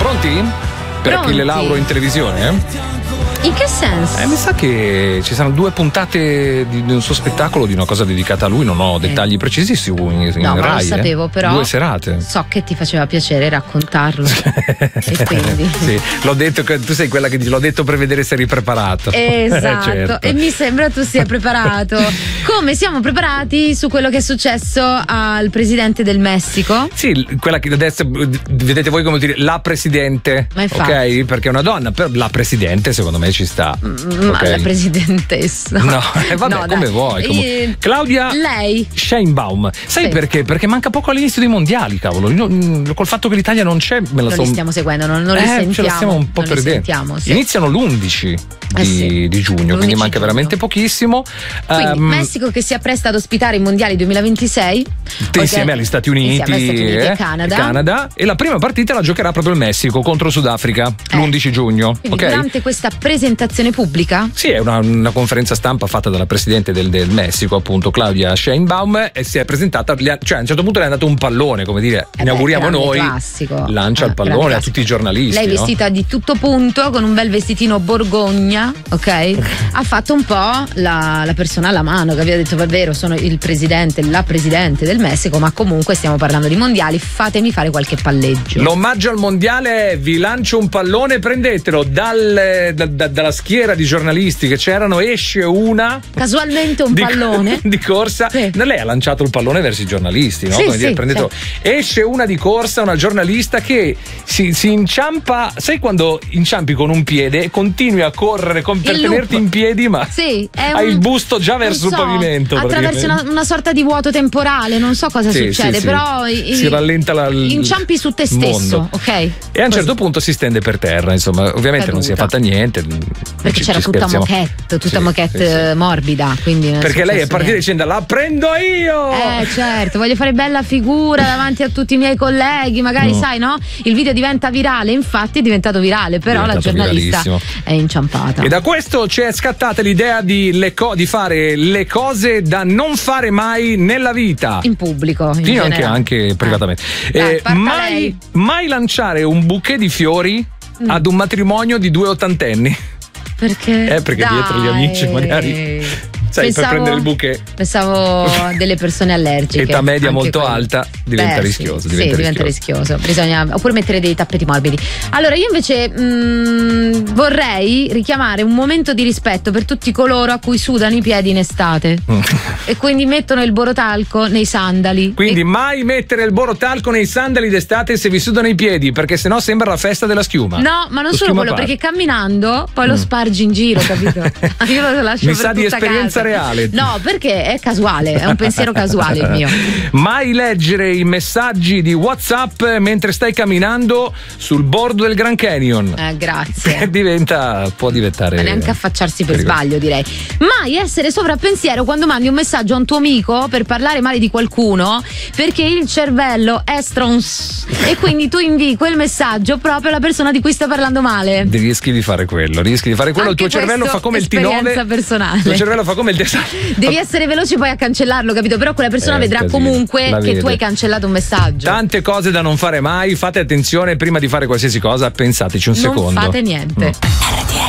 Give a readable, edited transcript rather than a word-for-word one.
Pronti? Per Achille Lauro in televisione? In che senso? Mi sa che ci saranno 2 puntate di un suo spettacolo, di una cosa dedicata a lui, non ho dettagli precisi in no, Rai. Non lo sapevo, però 2 serate. So che ti faceva piacere raccontarlo. E quindi sì, l'ho detto, tu sei quella che dice l'ho detto per vedere se eri preparato. Esatto. Certo. E mi sembra tu sia preparato. Come siamo preparati su quello che è successo al presidente del Messico? Sì, quella che adesso vedete voi come dire la presidente. Ma infatti. Ok, perché è una donna, però la presidente secondo me ci sta. Ma okay. La presidentessa. No, vabbè, no, come vuoi. Claudia lei Sheinbaum. Sai perché? Perché manca poco all'inizio dei mondiali, cavolo. Col fatto che l'Italia non c'è, me la li stiamo seguendo, non li sentiamo. Ce la stiamo un po' perdendo. Sì. Iniziano l'11 di giugno, quindi manca veramente pochissimo. Quindi Messico che si appresta ad ospitare i mondiali 2026 insieme agli Stati Uniti e Canada. E la prima partita la giocherà proprio il Messico contro Sudafrica l'11 giugno. Quindi okay? Durante questa presentazione pubblica? Sì, è una conferenza stampa fatta dalla presidente del Messico, appunto Claudia Sheinbaum, e si è presentata, cioè a un certo punto le è andato un pallone, come dire, inauguriamo noi, classico. Lancia il pallone a tutti i giornalisti. Lei vestita di tutto punto, con un bel vestitino borgogna, ok? Ha fatto un po' la persona alla mano, che aveva detto: davvero sono il presidente, la presidente del Messico, ma comunque stiamo parlando di mondiali, fatemi fare qualche palleggio. L'omaggio al mondiale è: vi lancio un pallone, prendetelo. Dalla schiera di giornalisti che c'erano esce una casualmente un pallone di corsa. Sì. Lei ha lanciato il pallone verso i giornalisti, no? Sì, Come dire, prendetelo. Sì. Esce una di corsa, una giornalista che si inciampa, sai quando inciampi con un piede e continui a correre per tenerti in piedi, ma hai il busto già verso il pavimento. Attraverso una sorta di vuoto temporale, non so cosa succede, però si rallenta inciampi su te stesso, ok? E a un certo punto si stende per terra, insomma, ovviamente non si è fatta niente. Perché c'era tutta moquette morbida, quindi perché lei è partita dicendo: la prendo io! Certo, voglio fare bella figura davanti a tutti i miei colleghi, magari sai, no? Il video diventa virale, infatti è diventato virale, però la giornalista è inciampata. E da questo ci è scattata l'idea di fare le cose da non fare mai nella vita. In pubblico, anche privatamente. Mai lanciare un bouquet di fiori ad un matrimonio di 2 ottantenni. Perché? Perché dietro gli amici magari per prendere il bouquet. Pensavo delle persone allergiche. Età media molto alta, diventa rischioso. Diventa rischioso. Bisogna oppure mettere dei tappeti morbidi. Allora io invece vorrei richiamare un momento di rispetto per tutti coloro a cui sudano i piedi in estate e quindi mettono il borotalco nei sandali. Quindi mai mettere il borotalco nei sandali d'estate se vi sudano i piedi, perché sennò sembra la festa della schiuma. No, ma non solo quello, perché camminando poi lo spargi in giro, capito? Io lo lascio. Mi sa di esperienza reale. No, perché è casuale, è un pensiero casuale il mio. Mai leggere i messaggi di WhatsApp mentre stai camminando sul bordo del Grand Canyon. Grazie. Può diventare. Ma neanche affacciarsi per sbaglio, direi. Mai essere sovrappensiero quando mandi un messaggio a un tuo amico per parlare male di qualcuno, perché il cervello è strons e quindi tu invii quel messaggio proprio alla persona di cui sta parlando male. Rischi di fare quello. Anche il tuo cervello fa come il T9. Personale. Il tuo cervello fa come il Devi essere veloce poi a cancellarlo, capito? Però quella persona vedrà comunque che tu hai cancellato un messaggio. Tante cose da non fare mai, fate attenzione prima di fare qualsiasi cosa, pensateci un secondo. Non fate niente.